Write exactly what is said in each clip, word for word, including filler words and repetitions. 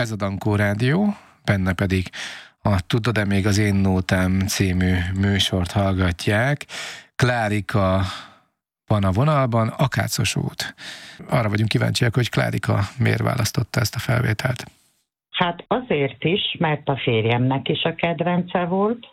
Ez a Dankó Rádió, benne pedig a Tudod-e még az én nótám című műsort hallgatják. Klárika van a vonalban, Akácos út. Arra vagyunk kíváncsiak, hogy Klárika miért választotta ezt a felvételt. Hát azért is, mert a férjemnek is a kedvence volt.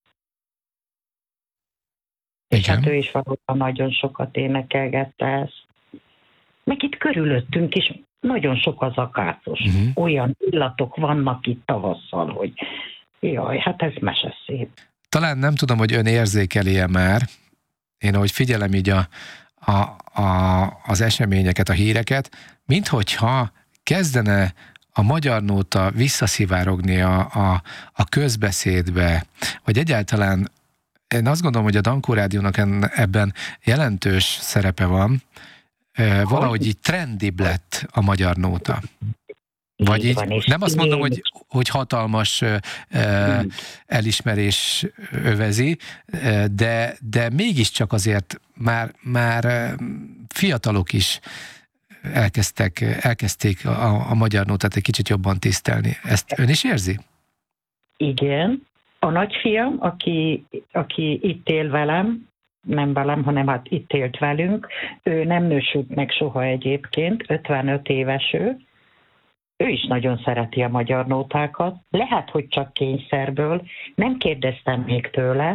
Igen. És hát ő is valóban nagyon sokat énekelgette ezt. Meg itt körülöttünk is nagyon sok az akácos. Uh-huh. Olyan illatok vannak itt tavasszal, hogy jaj, hát ez meseszép. Talán nem tudom, hogy ön érzékeli-e már, én ahogy figyelem így a, a, a, az eseményeket, a híreket, minthogyha kezdene a magyar nóta visszaszivárogni a, a, a közbeszédbe, vagy egyáltalán én azt gondolom, hogy a Dankó Rádiónak ebben jelentős szerepe van, valahogy így trendibb lett a magyar nóta. Vagy így, nem azt mondom, hogy, hogy hatalmas uh, elismerés övezi, de, de mégiscsak azért már, már fiatalok is elkezdtek, elkezdték a, a magyar nótát egy kicsit jobban tisztelni. Ezt ön is érzi? Igen. A nagyfiam, aki, aki itt él velem, nem velem, hanem hát itt élt velünk, ő nem nősült meg soha egyébként, ötvenöt éves ő, ő is nagyon szereti a magyar nótákat, lehet, hogy csak kényszerből, nem kérdeztem még tőle,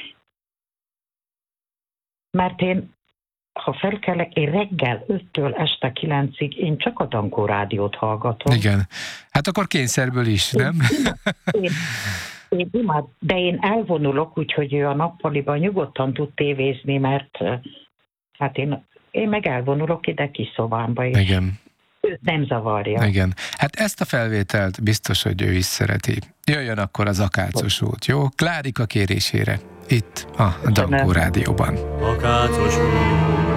mert én, ha felkelek, én reggel öttől este kilencig én csak a Dankó Rádiót hallgatom. Igen, hát akkor kényszerből is, nem? Én, én imád, de én elvonulok, úgyhogy ő a nappaliban nyugodtan tud tévézni, mert hát én, én meg elvonulok ide kis szobámba, és igen. Őt nem zavarja. Igen. Hát ezt a felvételt biztos, hogy ő is szereti. Jöjjön akkor az Akácos út, jó? Klárika kérésére, itt a Dankó Rádióban. Akácos út.